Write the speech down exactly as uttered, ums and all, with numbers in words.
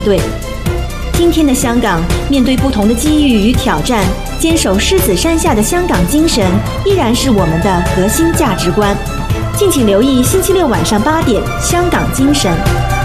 对，今天的香港面对不同的机遇与挑战，坚守狮子山下的香港精神依然是我们的核心价值观。敬请留意星期六晚上八点《香港精神》。